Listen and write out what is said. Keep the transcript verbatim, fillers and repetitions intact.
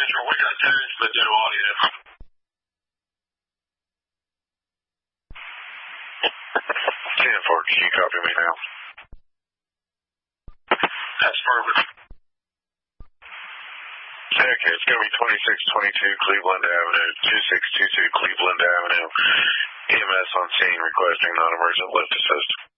Central, we got transmit to audio. ten four, can you copy me now? That's perfect. Okay, it's going to be twenty-six twenty-two Cleveland Avenue, two six two two Cleveland Avenue. E M S on scene requesting non-emergent lift assist.